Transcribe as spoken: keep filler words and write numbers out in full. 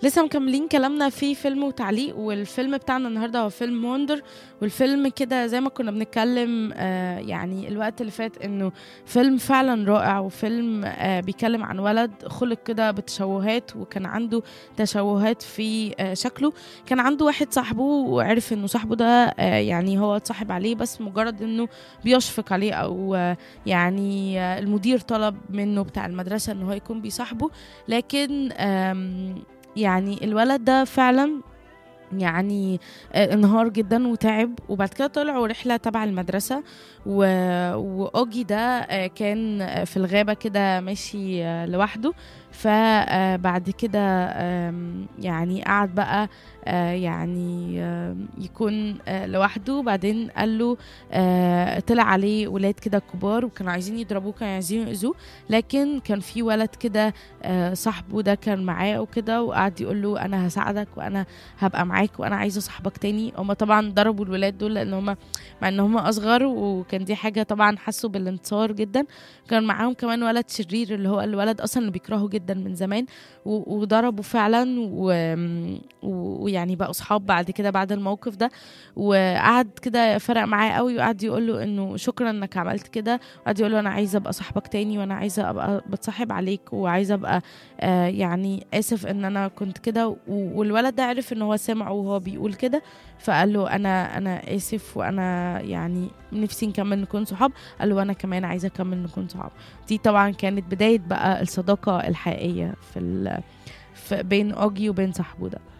لسه مكملين كلامنا في فيلم وتعليق، والفيلم بتاعنا النهارده هو فيلم وندر. والفيلم كده زي ما كنا بنتكلم آه يعني الوقت اللي فات انه فيلم فعلا رائع، وفيلم آه بيتكلم عن ولد خلق كده بتشوهات، وكان عنده تشوهات في آه شكله. كان عنده واحد صاحبه وعرف انه صاحبه ده آه يعني هو اتصاحب عليه بس مجرد انه بيشفق عليه، او آه يعني آه المدير طلب منه بتاع المدرسة انه هو يكون بيصاحبه. لكن آم يعني الولد ده فعلا يعني آه، انهار جدا وتعب، وبعد كده طلعوا رحلة تبع المدرسة. و... وأوجي ده آه، كان آه، في الغابة كده ماشي آه، لوحده. فبعد كده آم، يعني قعد بقى آه، يعني آم، يكون آه، لوحده. بعدين قال له آه، طلع عليه ولاد كده كبار وكانوا عايزين يضربوه، كانوا عايزين يأذوه. لكن كان في ولد كده آه، صاحبه ده كان معاه وكده، وقعد يقول له أنا هساعدك وأنا هبقى معاك وانا عايزه صاحبك تاني. هما طبعا ضربوا الولاد دول لان هما مع ان هما اصغر، وكان دي حاجه طبعا حسوا بالانتصار جدا. كان معاهم كمان ولد شرير اللي هو الولد اصلا اللي بيكرهه جدا من زمان، و- وضربوا فعلا و- و- ويعني بقوا صحاب بعد كده بعد الموقف ده. وقعد كده فرق معاه قوي، وقعد يقول له انه شكرا انك عملت كده، وقعد يقول له انا عايزه ابقى صاحبك تاني، وانا عايزه ابقى بتصاحب عليك، وعايزه ابقى آه يعني اسف ان انا كنت كده. و- والولد ده عرف ان هو سمعه وهو بيقول كده، فقال له انا انا اسف، وانا يعني نفسي نكمل نكون صحاب. قال له انا كمان عايزه اكمل نكون صحاب. دي طبعا كانت بدايه بقى الصداقه الحقيقيه في, ال... في بين اوجي وبين صاحبه ده.